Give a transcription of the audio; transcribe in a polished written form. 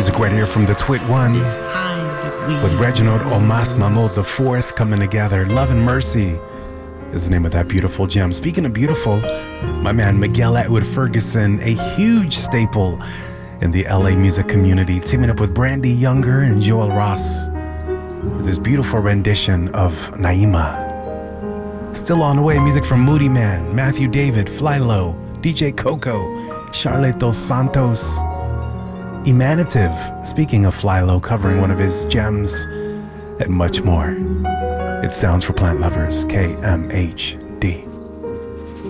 music right here from the Twit One with Reginald Omas Mahmoud IV coming together. Love and Mercy is the name of that beautiful gem. Speaking of beautiful, my man Miguel Atwood Ferguson, a huge staple in the LA music community, teaming up with Brandy Younger and Joel Ross with this beautiful rendition of Naima. Still on the way, music from Moody Man, Matthew David, Fly Low, DJ Coco, Charlotte Dos Santos, Emanative, speaking of Fly Low, covering one of his gems, and much more. It sounds for plant lovers, KMH.